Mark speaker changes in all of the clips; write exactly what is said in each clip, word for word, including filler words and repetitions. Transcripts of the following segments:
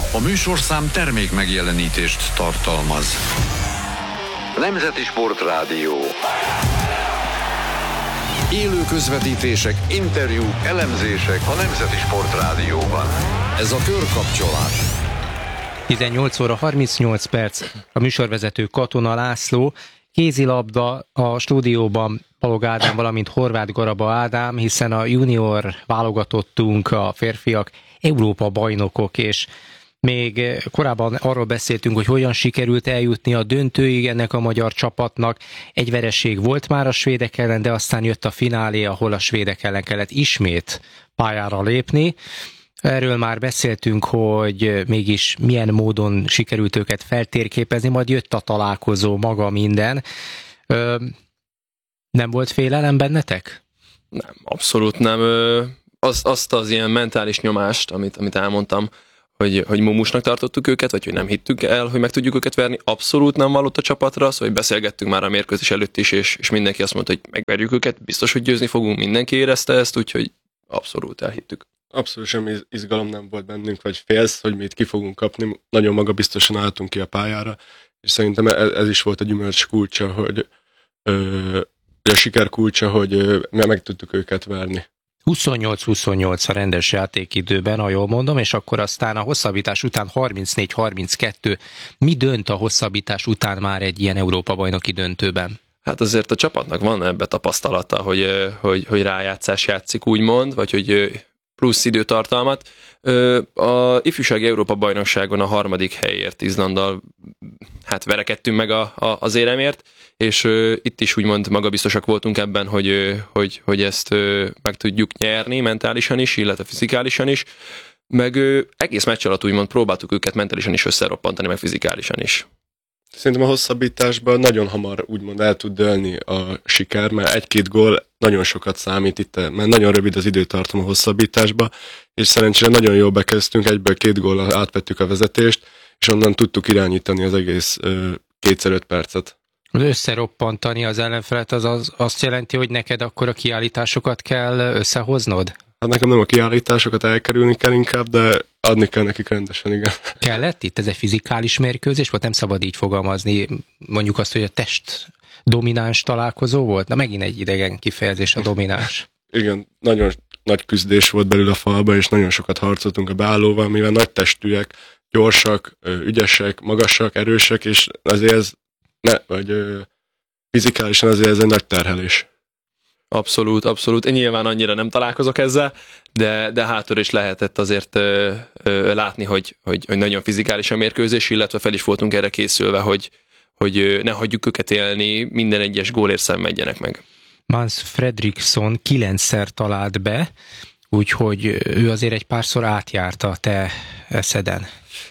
Speaker 1: A műsorszám termék megjelenítést tartalmaz. Nemzeti Sportrádió. Élő közvetítések, interjúk, elemzések a Nemzeti Sportrádióban. Ez a Körkapcsolás.
Speaker 2: tizennyolc óra harmincnyolc perc, a műsorvezető Katona László, kézilabda a stúdióban Balog Ádám, valamint Horváth Garaba Ádám, hiszen a junior válogatottunk, a férfiak Európa bajnokok, és még korábban arról beszéltünk, hogy hogyan sikerült eljutni a döntőig ennek a magyar csapatnak. Egy vereség volt már a svédek ellen, de aztán jött a finálé, ahol a svédek ellen kellett ismét pályára lépni. Erről már beszéltünk, hogy mégis milyen módon sikerült őket feltérképezni, majd jött a találkozó, maga minden. Ö, nem volt félelem bennetek?
Speaker 3: Nem, abszolút nem. Azt, azt az ilyen mentális nyomást, amit, amit elmondtam, hogy, hogy mumusnak tartottuk őket, vagy hogy nem hittük el, hogy meg tudjuk őket verni, abszolút nem vallott a csapatra, szóval beszélgettünk már a mérkőzés előtt is, és, és mindenki azt mondta, hogy megverjük őket, biztos, hogy győzni fogunk, mindenki érezte ezt, úgyhogy abszolút elhittük.
Speaker 4: Abszolút semmi izgalom nem volt bennünk, vagy félsz, hogy mi itt ki fogunk kapni. Nagyon magabiztosan álltunk ki a pályára, és szerintem ez, ez is volt a gyümölcs kulcsa, hogy ö, a siker kulcsa, hogy ö, meg tudtuk őket verni.
Speaker 2: huszonnyolc huszonnyolc a rendes játékidőben, ha jól mondom, és akkor aztán a hosszabbítás után harmincnégy harminckettő. Mi dönt a hosszabbítás után már egy ilyen Európa-bajnoki döntőben?
Speaker 3: Hát azért a csapatnak van ebbe tapasztalata, hogy, hogy, hogy rájátszás játszik, úgymond, vagy hogy plusz időtartalmat. A ifjúsági Európa-bajnokságon a harmadik helyért Izlanddal hát verekedtünk meg a, a, az éremért, és itt is úgymond magabiztosak voltunk ebben, hogy, hogy, hogy ezt meg tudjuk nyerni mentálisan is, illetve fizikálisan is, meg egész meccs alatt úgymond próbáltuk őket mentálisan is összeroppantani, meg fizikálisan is.
Speaker 4: Szerintem a hosszabbításban nagyon hamar úgymond el tud dőlni a siker, mert egy-két gól nagyon sokat számít itt, mert nagyon rövid az időtartam a hosszabbításba, és szerencsére nagyon jól bekezdtünk, egyből két góllal átvettük a vezetést, és onnan tudtuk irányítani az egész ö, kétszer öt percet.
Speaker 2: Összeroppantani az ellenfelet, az, az azt jelenti, hogy neked akkor a kiállításokat kell összehoznod?
Speaker 4: Hát nekem nem a kiállításokat elkerülni kell inkább, de adni kell nekik rendesen, igen.
Speaker 2: Kellett itt? Ez egy fizikális mérkőzés volt? Nem szabad így fogalmazni, mondjuk azt, hogy a test domináns találkozó volt? Na megint egy idegen kifejezés a domináns.
Speaker 4: Igen, nagyon nagy küzdés volt belül a falba, és nagyon sokat harcoltunk a beállóval, mivel nagy testűek, gyorsak, ügyesek, magasak, erősek, és azért ez, ne, vagy ö, fizikálisan azért ez egy nagy terhelés.
Speaker 3: Abszolút, abszolút. Én nyilván annyira nem találkozok ezzel, de, de hátul is lehetett azért ö, ö, látni, hogy, hogy, hogy nagyon fizikális a mérkőzés, illetve fel is voltunk erre készülve, hogy, hogy ne hagyjuk őket élni, minden egyes gólért szenvedjenek meg.
Speaker 2: Mans Fredriksson kilencszer talált be, úgyhogy ő azért egy párszor átjárta a te eszeden.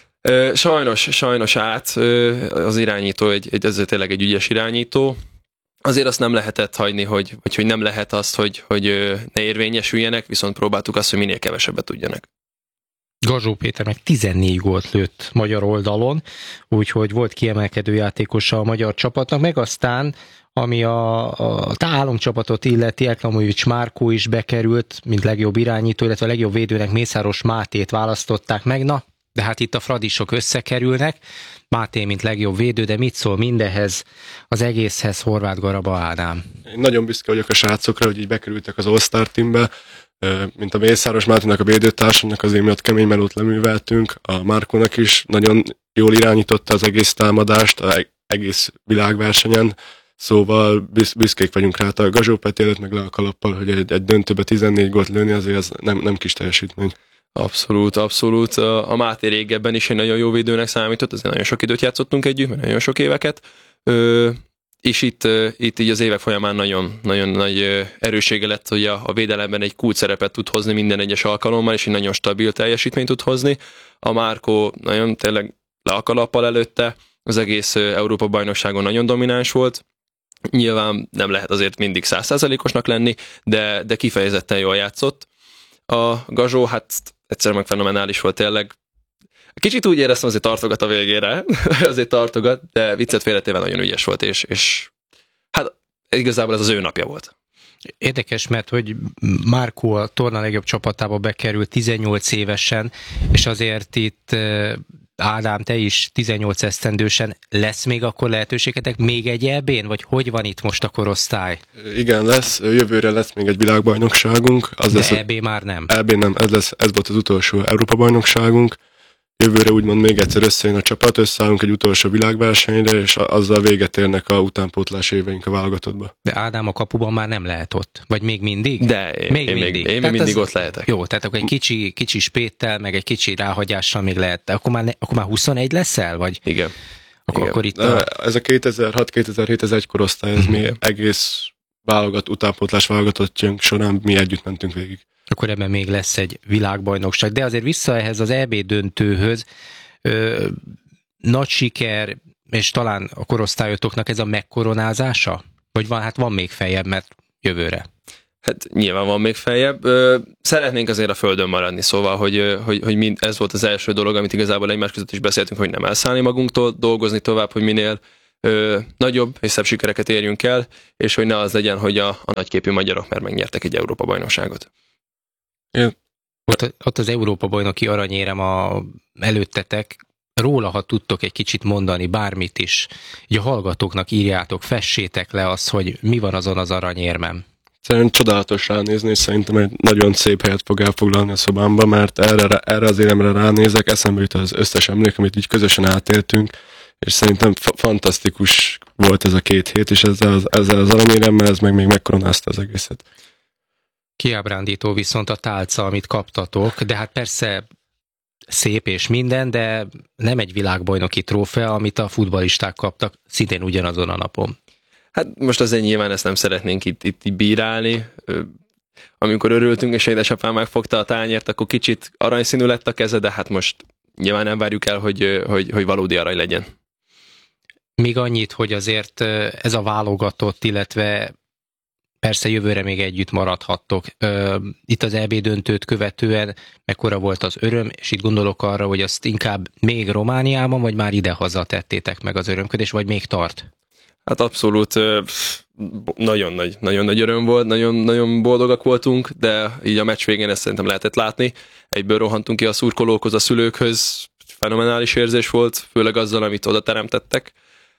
Speaker 3: Sajnos, sajnos át. Az irányító, egy, egy, ez tényleg egy ügyes irányító. Azért azt nem lehetett hagyni, hogy, hogy, hogy nem lehet azt, hogy, hogy ne érvényesüljenek, viszont próbáltuk azt, hogy minél kevesebbet tudjanak.
Speaker 2: Gazsó Péter meg tizennégy gólt lőtt magyar oldalon, úgyhogy volt kiemelkedő játékosa a magyar csapatnak, meg aztán, ami a, a álomcsapatot illeti, Eklamovics Márkó is bekerült, mint legjobb irányító, illetve a legjobb védőnek Mészáros Mátét választották meg, na, de hát itt a fradisok összekerülnek, Máté, mint legjobb védő, de mit szól mindehez, az egészhez Horváth Garaba Ádám?
Speaker 4: Én nagyon büszke vagyok a srácokra, hogy így bekerültek az All-Star teambe, mint a Mészáros Máténak, a védőtársamnak, azért miatt kemény melót leműveltünk, a Márkónak is nagyon jól irányította az egész támadást, az egész világversenyen, szóval büszkék vagyunk rá, a Gazsó Peti előtt meg le a kalappal, hogy egy, egy döntőbe tizennégy gólt lőni, azért ez nem, nem kis teljesítmény.
Speaker 3: Abszolút, abszolút. A Máté régebben is egy nagyon jó védőnek számított, azért nagyon sok időt játszottunk együtt, mert nagyon sok éveket, Ö, és itt, itt így az évek folyamán nagyon, nagyon nagy erőssége lett, hogy a, a védelemben egy kulcs szerepet tud hozni minden egyes alkalommal, és egy nagyon stabil teljesítményt tud hozni. A Márkó nagyon tényleg le a kalappal előtte, az egész Európa-bajnokságon nagyon domináns volt. Nyilván nem lehet azért mindig száz százalékosnak lenni, de, de kifejezetten jól játszott. A Gazsó, hát egyszer meg fenomenális volt tényleg. Kicsit úgy éreztem, azért tartogat a végére, azért tartogat, de viccet félretéve nagyon ügyes volt, és, és hát igazából ez az ő napja volt.
Speaker 2: Érdekes, mert hogy Marco a torna legjobb csapatába bekerült tizennyolc évesen, és azért itt Ádám, te is tizennyolc esztendősen, lesz még akkor lehetőségetek még egy é bén, vagy hogy van itt most a korosztály?
Speaker 4: Igen, lesz. Jövőre lesz még egy világbajnokságunk. Az
Speaker 2: De
Speaker 4: lesz,
Speaker 2: é bé már nem.
Speaker 4: é bé nem, ez, lesz, ez volt az utolsó Európa-bajnokságunk. Jövőre úgymond még egyszer összejön a csapat, összeállunk egy utolsó világversenyre, és azzal véget érnek a utánpótlás éveink a válogatottba.
Speaker 2: De Ádám a kapuban már nem lehet ott. Vagy még mindig?
Speaker 3: De én
Speaker 2: még
Speaker 3: én
Speaker 2: mindig,
Speaker 3: még, én
Speaker 2: tehát
Speaker 3: mindig
Speaker 2: az,
Speaker 3: ott lehetek.
Speaker 2: Jó, tehát akkor egy kicsi, kicsi spéttel, meg egy kicsi ráhagyással még lehet. Akkor már, ne, akkor már huszonegy leszel? Vagy?
Speaker 3: Igen.
Speaker 2: Akkor,
Speaker 3: Igen.
Speaker 2: akkor itt a...
Speaker 4: Ez a kétezer-hat kétezer-hét, ez egy korosztály, ez mi egész válogat, utánpótlás válogatottjunk során mi együtt mentünk végig.
Speaker 2: Akkor ebben még lesz egy világbajnokság. De azért vissza ehhez az é bé döntőhöz, Ö, nagy siker, és talán a korosztályotoknak ez a megkoronázása? Vagy van, hát van még feljebb, mert jövőre.
Speaker 3: Hát nyilván van még feljebb. Szeretnénk azért a földön maradni, szóval, hogy, hogy, hogy mind, ez volt az első dolog, amit igazából egymás között is beszéltünk, hogy nem elszállni magunktól, dolgozni tovább, hogy minél ö, nagyobb és szebb sikereket érjünk el, és hogy ne az legyen, hogy a, a nagyképű magyarok már megnyertek egy Európa-bajnokságot.
Speaker 4: Én
Speaker 2: Ott, ott az Európa-bajnoki aranyérem a, előttetek, róla, ha tudtok egy kicsit mondani, bármit is, így a hallgatóknak írjátok, fessétek le azt, hogy mi van azon az aranyérmem.
Speaker 4: Szerintem csodálatos ránézni, és szerintem egy nagyon szép helyet fog elfoglalni a szobámba, mert erre, erre az éremre ránézek, eszembe jut az összes emlék, amit így közösen átéltünk, és szerintem fa- fantasztikus volt ez a két hét, és ezzel az, ezzel az aranyéremmel ez meg még megkoronázta az egészet.
Speaker 2: Kiábrándító viszont a tálca, amit kaptatok, de hát persze szép és minden, de nem egy világbajnoki trófea, amit a futballisták kaptak szintén ugyanazon a napon.
Speaker 3: Hát most azért nyilván ezt nem szeretnénk itt, itt, itt bírálni. Amikor örültünk, és édesapám megfogta a tányért, akkor kicsit aranyszínű lett a keze, de hát most nyilván nem várjuk el, hogy, hogy, hogy valódi arany legyen.
Speaker 2: Még annyit, hogy azért ez a válogatott, illetve persze jövőre még együtt maradhattok. Itt az é bé döntőt követően mekkora volt az öröm, és itt gondolok arra, hogy azt inkább még Romániában, vagy már idehaza tettétek meg az örömködés, vagy még tart?
Speaker 3: Hát abszolút nagyon nagy, nagyon nagy öröm volt, nagyon, nagyon boldogak voltunk, de így a meccs végén ezt szerintem lehetett látni. Egyből rohantunk ki a szurkolókhoz, a szülőkhöz, fenomenális érzés volt, főleg azzal, amit oda teremtettek.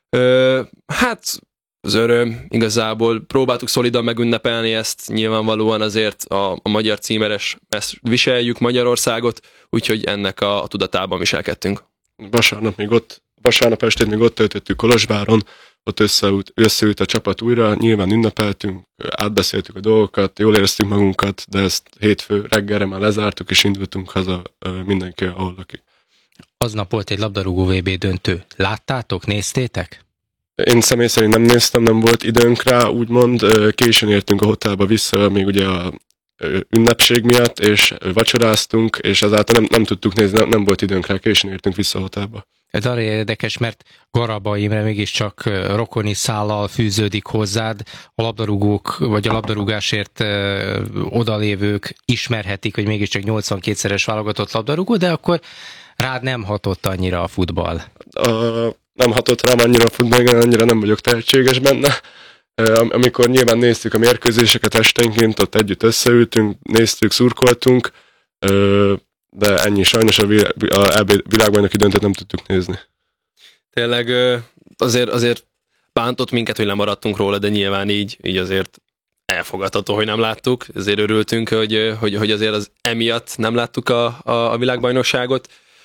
Speaker 3: Hát az öröm, igazából próbáltuk szolidan megünnepelni ezt, nyilvánvalóan azért a, a magyar címeres, ezt viseljük Magyarországot, úgyhogy ennek a, a tudatában viselkedtünk.
Speaker 4: Vasárnap még ott, vasárnap estét még ott töltöttük Kolozsváron, ott összeült, összeült a csapat újra, nyilván ünnepeltünk, átbeszéltük a dolgokat, jól éreztük magunkat, de ezt hétfő reggelre már lezártuk, és indultunk haza mindenki, ahol lakik.
Speaker 2: Aznap volt egy labdarúgó vé bé döntő. Láttátok, néztétek?
Speaker 4: Én személy szerint nem néztem, nem volt időnk rá, úgymond későn értünk a hotelba vissza, még ugye a ünnepség miatt, és vacsoráztunk, és ezáltal nem, nem tudtuk nézni, nem, nem volt időnk rá, későn értünk vissza a hotelba. Ez
Speaker 2: arra érdekes, mert Garaba Imre mégiscsak rokoni szállal fűződik hozzád, a labdarúgók, vagy a labdarúgásért odalévők ismerhetik, hogy mégiscsak nyolcvankétszeres válogatott labdarúgó, de akkor rád nem hatott annyira a futball.
Speaker 4: A, nem hatott rám annyira a futball, annyira nem vagyok tehetséges benne. Amikor nyilván néztük a mérkőzéseket esténként, ott együtt összeültünk, néztük, szurkoltunk, de ennyi, sajnos a világbajnoki döntőt nem tudtuk nézni.
Speaker 3: Tényleg azért, azért bántott minket, hogy lemaradtunk róla, de nyilván így, így azért elfogadható, hogy nem láttuk. Ezért örültünk, hogy, hogy, hogy azért az emiatt nem láttuk a, a, a világbajnokságot.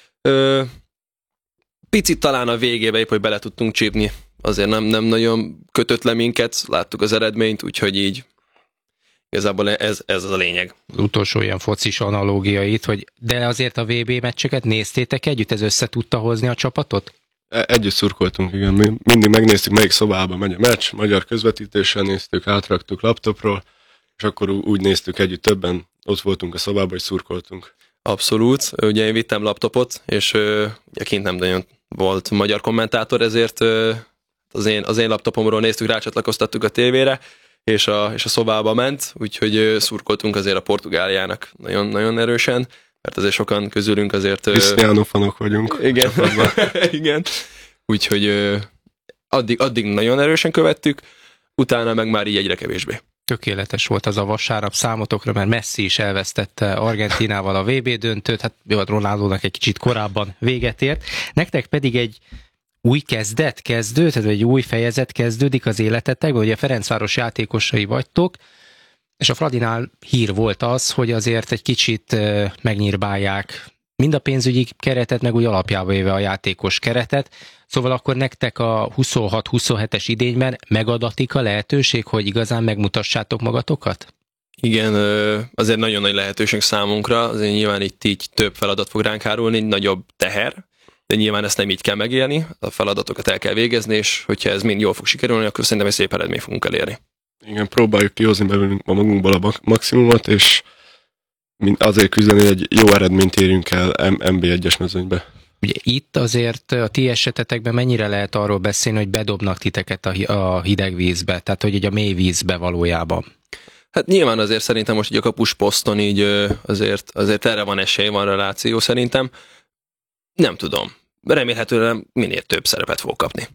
Speaker 3: Picit talán a végébe épp, hogy bele tudtunk csípni. Azért nem, nem nagyon kötött le minket, láttuk az eredményt, úgyhogy így igazából ez, ez az a lényeg.
Speaker 2: Az utolsó ilyen focis analógiait, hogy de azért a vé bé meccseket néztétek együtt? Ez össze tudta hozni a csapatot?
Speaker 4: Együtt szurkoltunk, igen. Mi mindig megnéztük, melyik szobába megy a meccs, magyar közvetítéssel néztük, átraktuk laptopról, és akkor úgy néztük együtt, többen ott voltunk a szobában, és szurkoltunk.
Speaker 3: Abszolút. Ugye én vittem laptopot, és ugye kint nem nagyon volt magyar kommentátor, ezért az én, az én laptopomról néztük, rácsatlakoztattuk a tévére, és a, és a szobába ment, úgyhogy szurkoltunk azért a Portugáliának nagyon, nagyon erősen, mert azért sokan közülünk azért...
Speaker 4: Cristiano fanok vagyunk.
Speaker 3: Igen, igen. Úgyhogy addig, addig nagyon erősen követtük, utána meg már így egyre kevésbé.
Speaker 2: Tökéletes volt az a vasárnap számotokra, mert Messi is elvesztette Argentinával a vé bé döntőt, hát jó, Ronaldónak egy kicsit korábban véget ért. Nektek pedig egy új kezdet kezdő, tehát egy új fejezet kezdődik az életetekben, ugye Ferencváros játékosai vagytok, és a Fradinál hír volt az, hogy azért egy kicsit megnyírbálják mind a pénzügyi keretet, meg úgy alapjába éve a játékos keretet. Szóval akkor nektek a huszonhat huszonhetes idényben megadatik a lehetőség, hogy igazán megmutassátok magatokat?
Speaker 3: Igen, azért nagyon nagy lehetőség számunkra, azért nyilván itt így több feladat fog ránk hárulni, nagyobb teher, de nyilván ezt nem így kell megélni, a feladatokat el kell végezni, és hogyha ez mind jól fog sikerülni, akkor szerintem egy szép eredményt fogunk elérni.
Speaker 4: Igen, próbáljuk kihozni belőlünk a magunkból a maximumot, és azért küzdeni, hogy egy jó eredményt érjünk el em bé egyes mezőnybe.
Speaker 2: Ugye itt azért a ti esetetekben mennyire lehet arról beszélni, hogy bedobnak titeket a hideg vízbe, tehát hogy így a mély vízbe valójában?
Speaker 3: Hát nyilván azért szerintem most így a kapusposzton így azért, azért erre van esély, van reláció szerintem. Nem tudom. Remélhetően minél több szerepet fog kapni.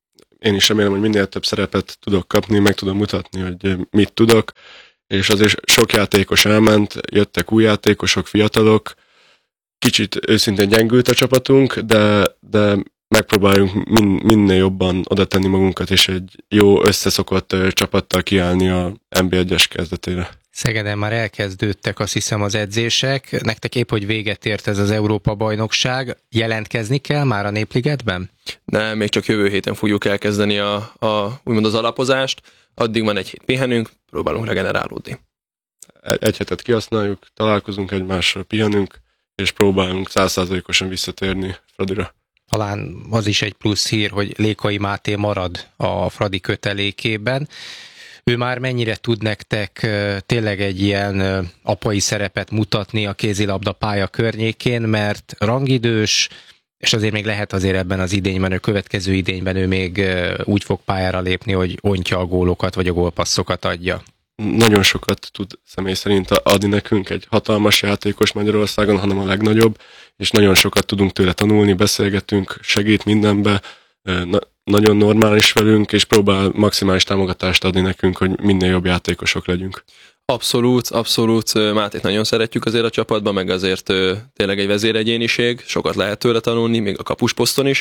Speaker 4: Én is remélem, hogy minél több szerepet tudok kapni, meg tudom mutatni, hogy mit tudok, és azért sok játékos elment, jöttek új játékosok, fiatalok, kicsit őszintén gyengült a csapatunk, de, de megpróbáljunk min, minél jobban oda tenni magunkat, és egy jó összeszokott csapattal kiállni a em bé egyes kezdetére.
Speaker 2: Szegeden már elkezdődtek, azt hiszem, az edzések. Nektek épp, hogy véget ért ez az Európa-bajnokság. Jelentkezni kell már a Népligetben?
Speaker 3: De még csak jövő héten fogjuk elkezdeni a, a, úgymond az alapozást. Addig van egy hét pihenünk, próbálunk regenerálódni.
Speaker 4: Egy hetet kihasználjuk, találkozunk egymással, pihenünk, és próbálunk száz százalékosan visszatérni Fradira.
Speaker 2: Talán az is egy plusz hír, hogy Lékai Máté marad a Fradi kötelékében. Ő már mennyire tud nektek tényleg egy ilyen apai szerepet mutatni a kézilabda pálya környékén, mert rangidős, és azért még lehet azért ebben az idényben, a következő idényben ő még úgy fog pályára lépni, hogy ontja a gólokat, vagy a gólpasszokat adja.
Speaker 4: Nagyon sokat tud személy szerint adni nekünk, egy hatalmas játékos Magyarországon, hanem a legnagyobb, és nagyon sokat tudunk tőle tanulni, beszélgetünk, segít mindenbe, na, nagyon normális velünk, és próbál maximális támogatást adni nekünk, hogy minél jobb játékosok legyünk. Abszolút,
Speaker 3: abszolút. Mátét nagyon szeretjük azért a csapatban, meg azért tényleg egy vezéregyéniség, sokat lehet tőle tanulni, még a kapusposzton is.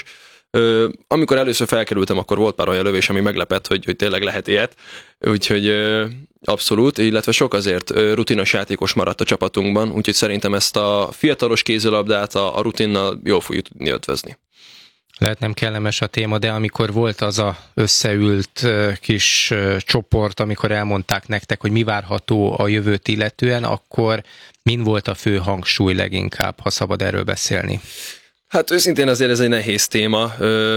Speaker 3: Amikor először felkerültem, akkor volt pár olyan lövés, ami meglepett, hogy, hogy tényleg lehet ilyet. Úgyhogy abszolút, illetve sok azért rutinos játékos maradt a csapatunkban, úgyhogy szerintem ezt a fiatalos kézilabdát a, a rutinnal jól fogjuk tudni ötvözni.
Speaker 2: Lehet nem kellemes a téma, de amikor volt az a összeült kis csoport, amikor elmondták nektek, hogy mi várható a jövőt illetően, akkor min volt a fő hangsúly leginkább, ha szabad erről beszélni?
Speaker 3: Hát őszintén azért ez egy nehéz téma.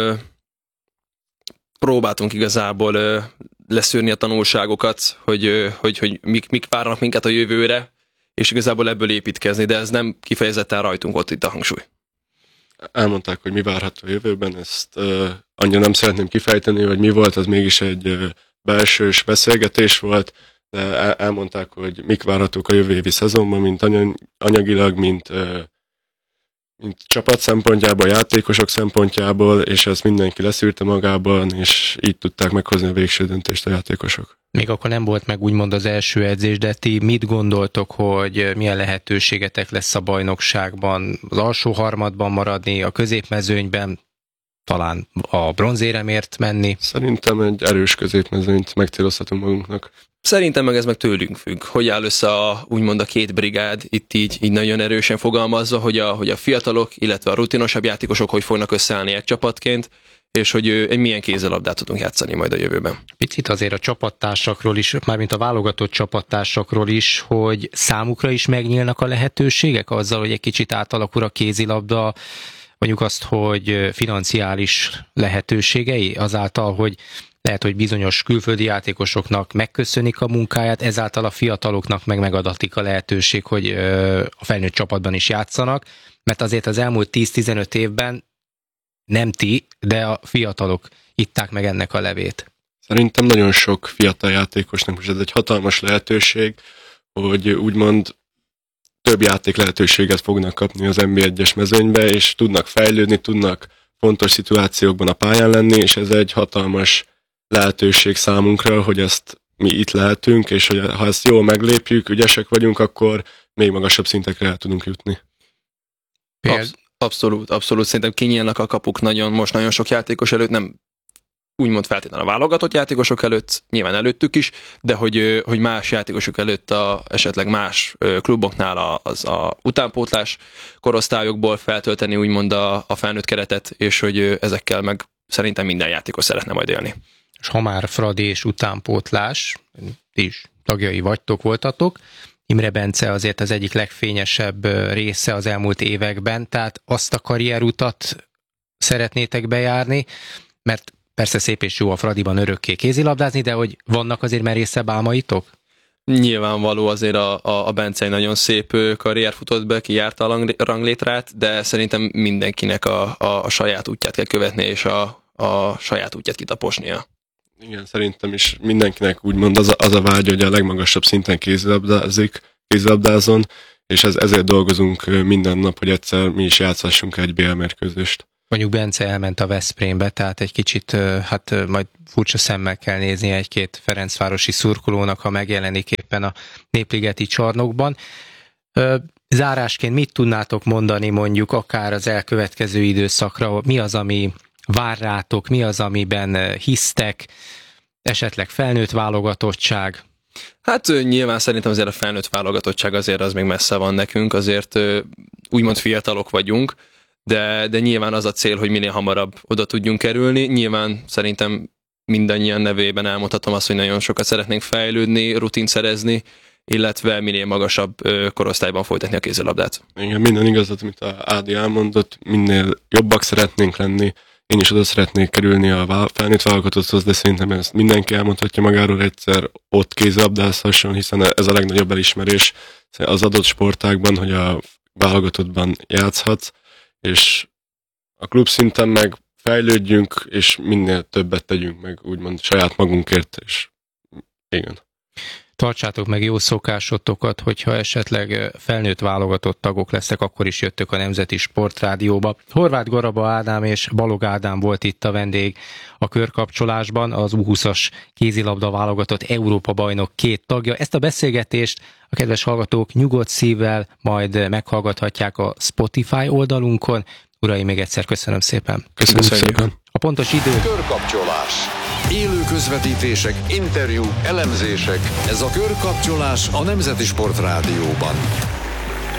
Speaker 3: Próbáltunk igazából leszűrni a tanulságokat, hogy, hogy, hogy mik, mik várnak minket a jövőre, és igazából ebből építkezni, de ez nem kifejezetten rajtunk ott itt a hangsúly.
Speaker 4: Elmondták, hogy mi várható a jövőben, ezt uh, annyira nem szeretném kifejteni, hogy mi volt, az mégis egy uh, belsős beszélgetés volt, de el- elmondták, hogy mik várhatók a jövő évi szezonban, mint any- anyagilag, mint, uh, mint csapat szempontjából, játékosok szempontjából, és ezt mindenki leszűrte magában, és így tudták meghozni a végső döntést a játékosok.
Speaker 2: Még akkor nem volt meg úgymond az első edzés, de ti mit gondoltok, hogy milyen lehetőségetek lesz a bajnokságban, az alsó harmadban maradni, a középmezőnyben, talán a bronzéremért menni?
Speaker 4: Szerintem egy erős középmezőnyt megcélozhatunk magunknak.
Speaker 3: Szerintem meg ez meg tőlünk függ, hogy áll össze a, úgymond a két brigád, itt így, így nagyon erősen fogalmazza, hogy a, hogy a fiatalok, illetve a rutinosabb játékosok hogy fognak összeállni egy csapatként, és hogy egy milyen kézilabdát tudunk játszani majd a jövőben.
Speaker 2: Picit azért a csapattársakról is, mármint a válogatott csapattársakról is, hogy számukra is megnyílnak a lehetőségek azzal, hogy egy kicsit átalakul a kézilabda, mondjuk azt, hogy financiális lehetőségei azáltal, hogy lehet, hogy bizonyos külföldi játékosoknak megköszönik a munkáját, ezáltal a fiataloknak meg megadatik a lehetőség, hogy a felnőtt csapatban is játszanak, mert azért az elmúlt tíz-tizenöt évben nem ti, de a fiatalok itták meg ennek a levét.
Speaker 4: Szerintem nagyon sok fiatal játékosnak most ez egy hatalmas lehetőség, hogy úgymond több játék lehetőséget fognak kapni az en bé egyes mezőnybe, és tudnak fejlődni, tudnak fontos szituációkban a pályán lenni, és ez egy hatalmas lehetőség számunkra, hogy ezt mi itt lehetünk, és hogy ha ezt jól meglépjük, ügyesek vagyunk, akkor még magasabb szintekre el tudunk jutni.
Speaker 3: Absz- abszolút, abszolút. Szerintem kinyílnak a kapuk nagyon, most nagyon sok játékos előtt, nem úgymond feltétlenül a válogatott játékosok előtt, nyilván előttük is, de hogy, hogy más játékosok előtt, a, esetleg más kluboknál a, az a utánpótlás korosztályokból feltölteni úgymond a, a felnőtt keretet, és hogy ezekkel meg szerintem minden játékos szeretne majd élni.
Speaker 2: És ha már Fradi és utánpótlás, ti is tagjai vagytok, voltatok, Imre Bence azért az egyik legfényesebb része az elmúlt években, tehát azt a karrierutat szeretnétek bejárni, mert persze szép és jó a Fradiban örökké kézilabdázni, de hogy vannak azért merészebb álmaitok?
Speaker 3: Nyilvánvaló, azért a, a, a Bence egy nagyon szép karrier futott be, kijárta a ranglétrát, de szerintem mindenkinek a, a, a saját útját kell követni, és a, a saját útját kitaposnia.
Speaker 4: Igen, szerintem is mindenkinek úgymond az a, az a vágy, hogy a legmagasabb szinten kézilabdázik, kézilabdázon, és ez, ezért dolgozunk minden nap, hogy egyszer mi is játszhassunk egy bé el mérkőzést.
Speaker 2: Mondjuk Bence elment a Veszprémbe, tehát egy kicsit, hát majd furcsa szemmel kell nézni egy-két ferencvárosi szurkolónak, ha megjelenik éppen a Népligeti csarnokban. Zárásként mit tudnátok mondani mondjuk akár az elkövetkező időszakra? Mi az, ami vár rátok, mi az, amiben hisztek, esetleg felnőtt válogatottság?
Speaker 3: Hát nyilván szerintem azért a felnőtt válogatottság azért az még messze van nekünk, azért úgymond fiatalok vagyunk, de, de nyilván az a cél, hogy minél hamarabb oda tudjunk kerülni. Nyilván szerintem mindannyian nevében elmondhatom azt, hogy nagyon sokat szeretnénk fejlődni, rutint szerezni, illetve minél magasabb korosztályban folytatni a kézilabdát.
Speaker 4: Igen, minden igazat, amit a Ádi elmondott, minél jobbak szeretnénk lenni. Én is oda szeretnék kerülni a felnőtt válogatotthoz, de szerintem ezt mindenki elmondhatja magáról egyszer, ott kézilabdázhasson, hiszen ez a legnagyobb elismerés az adott sportágban, hogy a válogatottban játszhatsz, és a klub szinten meg fejlődjünk, és minél többet tegyünk meg, úgymond saját magunkért, és igen.
Speaker 2: Tartsátok meg jó szokásotokat, hogyha esetleg felnőtt válogatott tagok lesztek, akkor is jöttök a Nemzeti Sportrádióba. Horváth Garaba Ádám és Balog Ádám volt itt a vendég a körkapcsolásban, az U húszas kézilabda válogatott Európa bajnok két tagja. Ezt a beszélgetést a kedves hallgatók nyugodt szívvel majd meghallgathatják a Spotify oldalunkon. Uraim, még egyszer köszönöm szépen.
Speaker 4: Köszönöm szépen.
Speaker 2: A pontos idő.
Speaker 1: Körkapcsolás. Élő közvetítések, interjúk, elemzések. Ez a Körkapcsolás a Nemzeti Sportrádióban.